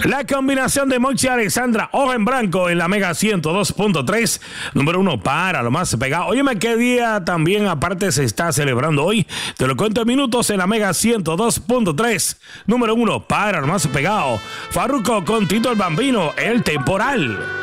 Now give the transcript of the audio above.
La combinación de Mochi Alexandra, Ojo en Blanco en la Mega 102.3, número 1 para lo más pegado. Óyeme, qué día también aparte se está celebrando hoy. Te lo cuento en minutos en la Mega 102.3, número 1 para lo más pegado. Farruko con Tito el Bambino, El Temporal.